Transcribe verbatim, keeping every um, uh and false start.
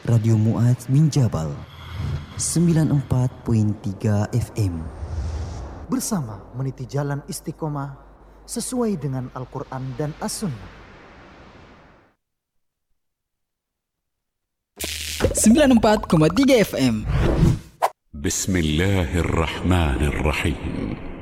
Radio Muaz bin Jabal sembilan puluh empat perpuluhan tiga F M. Bersama meniti jalan istiqomah sesuai dengan Al-Quran dan As-Sunnah. sembilan puluh empat perpuluhan tiga F M. Bismillahirrahmanirrahim.